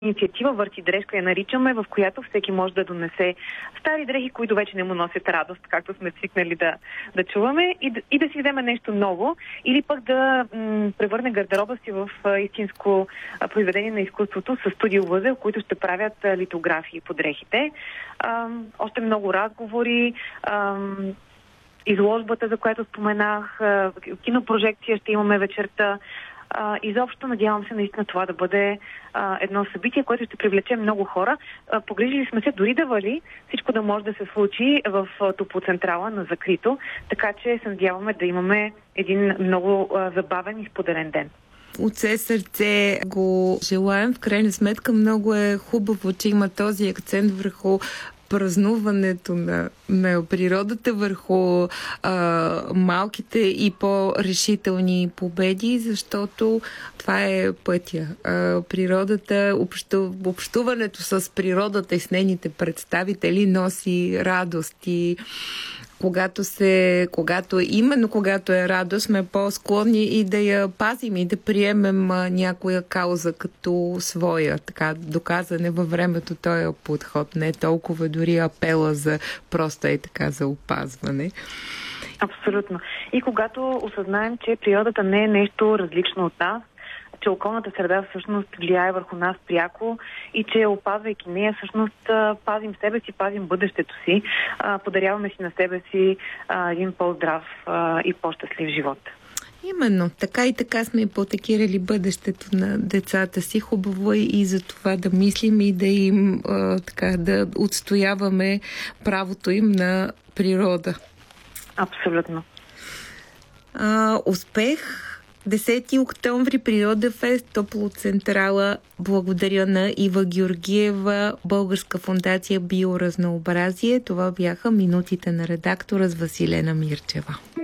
инициатива Върти дрежка я наричаме, в която всеки може да донесе стари дрехи, които вече не му носят радост, както сме свикнали да чуваме, и да си вземе нещо ново, или пък да превърне гардероба си в истинско произведение на изкуството с студио възел, които ще правят литографии по дрехите. Още много разговори, изложбата, за която споменах, кинопрожекция ще имаме вечерта. Изобщо надявам се наистина това да бъде едно събитие, което ще привлече много хора. Погрижили сме се дори да вали, всичко да може да се случи в Топлоцентрала на закрито, така че се надяваме да имаме един много забавен и споделен ден. От все сърце го желаем. В крайна сметка много е хубаво, че има този акцент върху празнуването на природата, върху малките и по-решителни победи, защото това е пътя. Природата, общуването с природата и с нейните представители носи радост и когато е радост, сме по-склонни и да я пазим и да приемем някоя кауза като своя. Така, доказане във времето този подход. Не е толкова дори апела за просто и така за опазване. Абсолютно. И когато осъзнаем, че природата не е нещо различно от нас, че околната среда всъщност влияе върху нас пряко и че опазвайки нея всъщност пазим себе си, пазим бъдещето си, подаряваме си на себе си един по-здрав и по-щастлив живот. Именно. Така и така сме ипотекирали бъдещето на децата си. Хубаво е и за това да мислим и да им да отстояваме правото им на природа. Абсолютно. Успех! 10 октомври Природа Фест, Топлоцентрала. Благодаря на Ива Георгиева, Българска фондация Биоразнообразие. Това бяха минутите на редактора с Василена Мирчева.